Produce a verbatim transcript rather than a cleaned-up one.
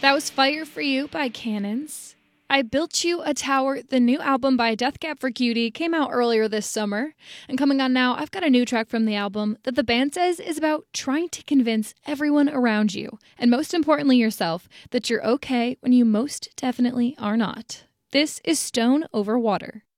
That was Fire for You by Cannons. I Built You a Tower, the new album by Death Cab for Cutie, came out earlier this summer. And coming on now, I've got a new track from the album that the band says is about trying to convince everyone around you, and most importantly yourself, that you're okay when you most definitely are not. This is Stone Over Water.